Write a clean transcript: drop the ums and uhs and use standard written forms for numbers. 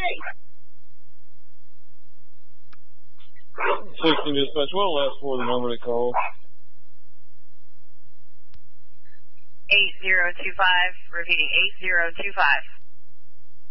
60 dispatch, what last for the number they called? 8025, repeating 8025.